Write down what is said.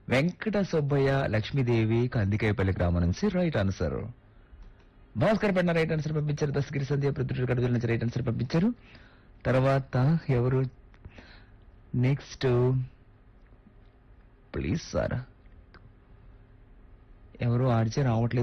వెంకట సుబ్బయ్య లక్ష్మీదేవి కందికాయపల్లి గ్రామం నుంచి right answer. Bhaskar పట్న right answer పంపించారు. దశగిరి సంధ్య పృథ్వీ కడుదల నుంచి రైట్ ఆన్సర్ పంపించారు. తర్వాత ఎవరు నెక్స్ట్ ప్లీజ్ సార్ ఎవరు ఆడిచే రావట్లేదు.